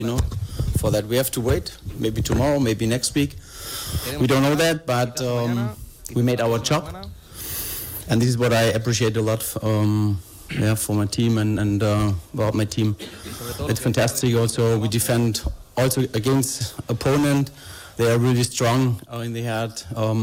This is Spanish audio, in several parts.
You know, for that we have to wait. Maybe tomorrow, maybe next week. We don't know that, but we made our job, and this is what I appreciate a lot. For my team and about my team, it's fantastic. Also, we defend also against opponent. They are really strong in the head,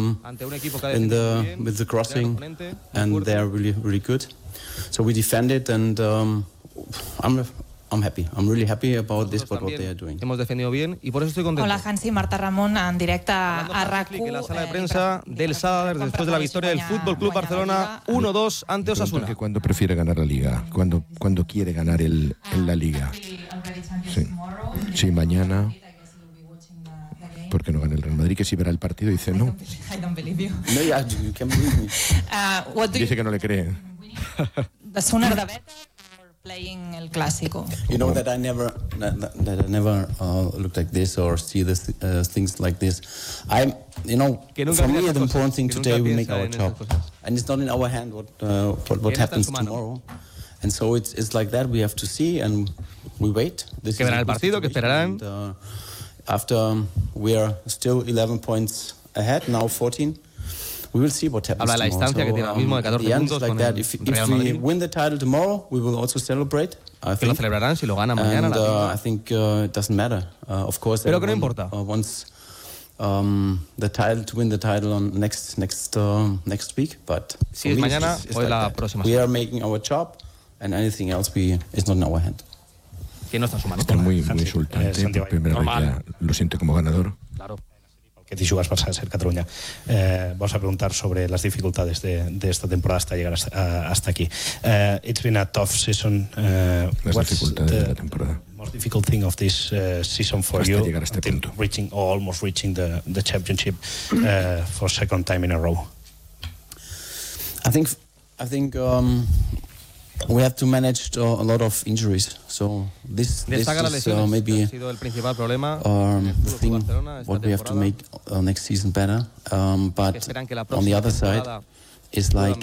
with the crossing, and they are really, really good. So we defend it, and I'm happy. I'm really happy about this, what they are doing. Hemos defendido bien y por eso estoy contento. Hola, Hansi, Marta Ramón, en directe a RAC1. En la sala de prensa del Sadar después de la victoria del Fútbol Club Barcelona 1-2 ante Osasuna. ¿Cuándo prefiere ganar la Liga? ¿Cuándo quiere ganar la Liga? Sí, mañana. ¿Por qué no gana el Real Madrid? Que si verá el partido dice no. No, yeah, you can believe me. Dice que no le cree. The sooner the better. Playing el clásico. You know that I never look like this or see this things like this. For me the important thing today we make our job, and it's not in our hand what happens tomorrow. And so it's like that. We have to see and we wait. Que verán el partido, que esperarán. After we are still 11 points ahead, now 14. We will see what happens. Habla de la distancia que tiene ahora mismo de 14 puntos like con that. el If Real Madrid. we win the title tomorrow, we will also celebrate. Que lo celebrarán si lo gana mañana. And I think it doesn't matter. Of course, pero que no importa. Once the title to win the title on next week, but si es mañana o like la próxima. We are making our job, and anything else is not in our hand. Que no está en su mano. Está muy insultante. Por primera vez ya lo siente como ganador. Claro. Que te jugas Barça ser Cataluña. Vamos a preguntar sobre las dificultades de esta temporada hasta llegar hasta aquí. It's been a tough season. Las dificultades de la temporada. Most difficult thing of this season for hasta you, llegar a este punto. reaching or almost reaching the championship for second time in a row. I think we have to manage a lot of injuries. So this is maybe sido el principal problema the thing what we have to make next season better. But on the other side, it's like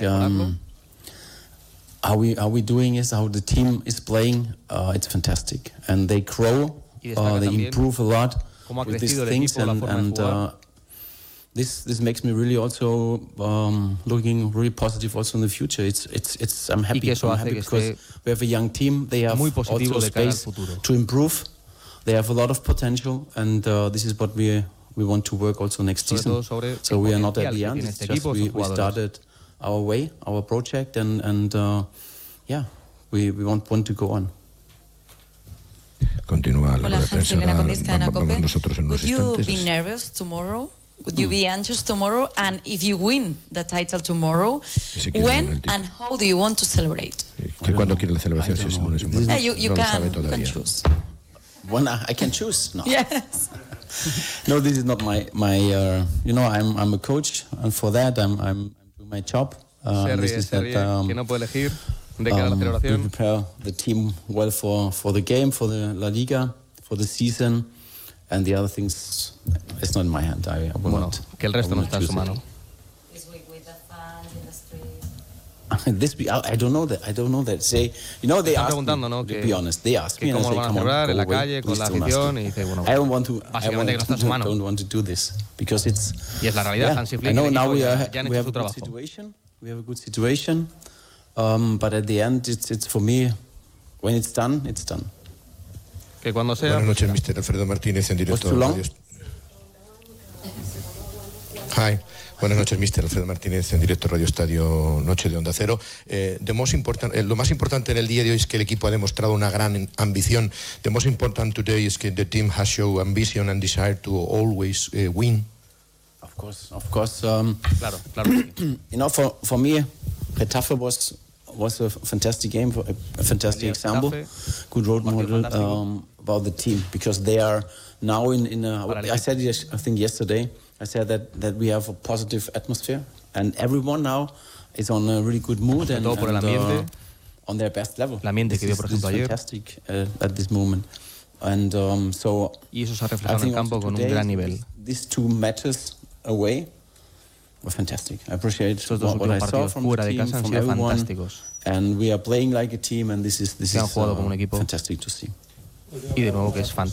how we doing is how the team is playing. It's fantastic, and they grow. They improve a lot with these things, and this makes me really also looking really positive also in the future. I'm happy. I'm happy because we have a young team. They have also space to improve. They have a lot of potential, and this is what we want to work also next season. So we are not at the end. It's just we started our way, our project, and we want to go on. Continúa la prensa. Vamos nosotros en unos instantes. Would you be instantes. nervous tomorrow? Would you be anxious tomorrow? And if you win the title tomorrow, when and how do you want to celebrate? Que cuando quiere la celebración, si es lunes o martes. You No lo sabe can todavía. choose. When I can choose? No. Yes. No, this is not my. I'm a coach, and for that I'm doing my job. Se ríe, que no puede elegir de cara a la celebración. We prepare the team well for the game, for the La Liga, for the season, and the other things. It's not in my hand. I will not. Que el resto no está en su mano. This week, I don't know that. Say, they ask me. ¿no? To be honest, they ask me, que and I cómo say, van a "Come on, celebrar en la go away, calle con please la don't ask afición me." y dice, bueno, I don't want to. básicamente que no está en su mano. Don't want to do this because it's. Y es la realidad. Hansi Flick I know y el now equipo we ya han have hecho a su good trabajo. situation. We have a good situation, but at the end, it's for me. When it's done, it's done. Que cuando sea. Buenas noches, Mr. Alfredo Martínez, en directo. Hi. Buenas noches, Mr. Alfredo Martínez, en directo Radio Estadio Noche de Onda Cero. Lo más importante en el día de hoy es que el equipo ha demostrado una gran ambición. The most important today is that the team has shown ambition and desire to always win. Of course. Claro. For me, Getafe was a fantastic game, a fantastic example, good role model about the team, because they are now in a. I said I think yesterday. I said that we have a positive atmosphere, and everyone now is on a really good mood and on their best level. El ambiente que vio, por ejemplo, ayer. Fantastic at this moment, and so. Y eso se ha reflejado en el campo con un gran nivel. These two matches away were fantastic. I appreciate what I saw from the team, from everyone, and we are playing like a team, and this is como un equipo. fantastic to see. Y de nuevo que es fantástico.